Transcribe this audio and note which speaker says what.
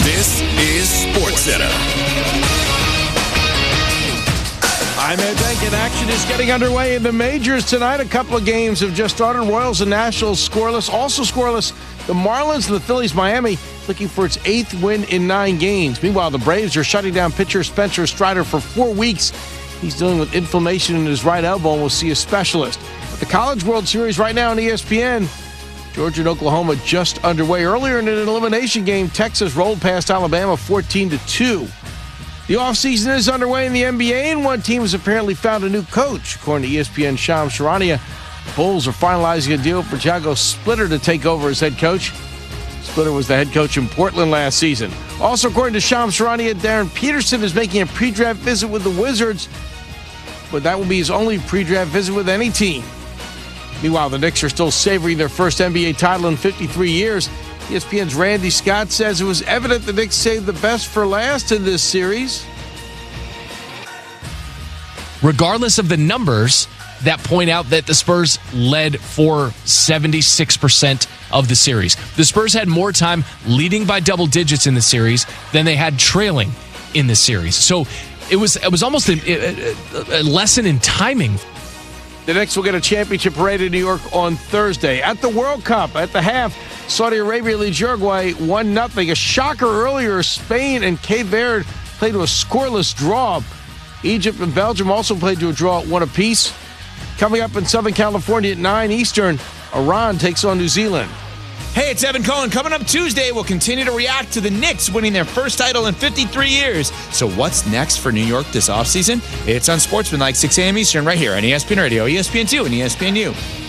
Speaker 1: This is SportsCenter.
Speaker 2: I'm Ed Denkin. Action is getting underway in the majors tonight. A couple of games have just started. Royals and Nationals scoreless. Also scoreless, the Marlins and the Phillies. Miami looking for its 8th win in 9 games. Meanwhile, the Braves are shutting down pitcher Spencer Strider for 4 weeks. He's dealing with inflammation in his right elbow and will see a specialist. At the College World Series right now on ESPN, Georgia and Oklahoma just underway. Earlier in an elimination game, Texas rolled past Alabama 14-2. The offseason is underway in the NBA, and one team has apparently found a new coach. According to ESPN's Shams Charania, the Bulls are finalizing a deal for Thiago Splitter to take over as head coach. Splitter was the head coach in Portland last season. Also, according to Shams Charania, Darren Peterson is making a pre-draft visit with the Wizards, but that will be his only pre-draft visit with any team. Meanwhile, the Knicks are still savoring their first NBA title in 53 years. ESPN's Randy Scott says it was evident the Knicks saved the best for last in this series.
Speaker 3: Regardless of the numbers that point out that the Spurs led for 76% of the series. The Spurs had more time leading by double digits in the series than they had trailing in the series. So it was almost a lesson in timing.
Speaker 2: The Knicks will get a championship parade in New York on Thursday. At the World Cup, at the half, Saudi Arabia leads Uruguay 1-0. A shocker earlier, Spain and Cape Verde played to a scoreless draw. Egypt and Belgium also played to a draw at 1 apiece. Coming up in Southern California at 9 Eastern, Iran takes on New Zealand.
Speaker 4: Hey, it's Evan Cohen. Coming up Tuesday, we'll continue to react to the Knicks winning their first title in 53 years. So what's next for New York this offseason? It's on Sportsman like 6 a.m. Eastern right here on ESPN Radio, ESPN2, and ESPNU.